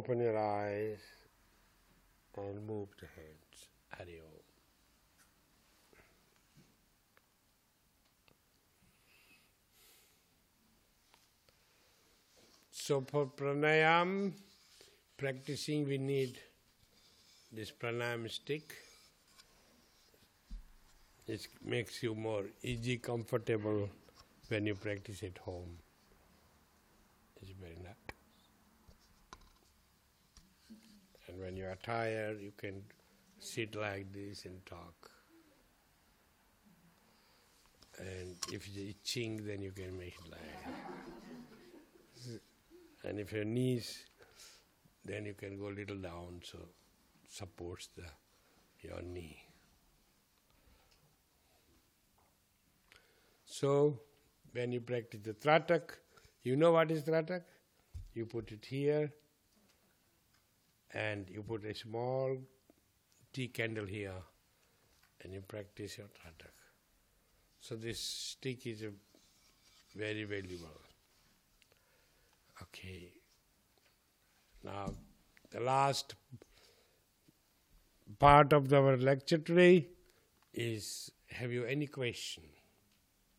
open your eyes and move the hands. Hari Om. So for pranayam practicing, we need this pranayam stick. It makes you more easy, comfortable when you practice at home. It's very nice. And when you are tired, you can sit like this and talk. And if it's itching, then you can make it like. And if your knees, then you can go a little down, so supports your knee. So, when you practice the Tratak, you know what is Tratak? You put it here, and you put a small tea candle here, and you practice your Tratak. So this stick is very valuable. Okay. Now, the last part of our lecture today is, have you any question?